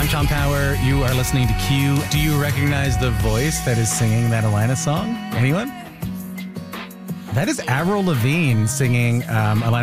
Tom Power. You are listening to Q. Do you recognize the voice that is singing that Alanis song? Anyone? That is Avril Lavigne singing Alanis